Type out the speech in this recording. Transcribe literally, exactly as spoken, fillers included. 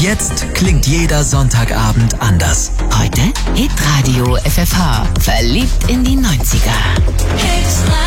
Jetzt klingt jeder Sonntagabend anders. Heute Hitradio F F H. Verliebt in die neunziger. Hitradio.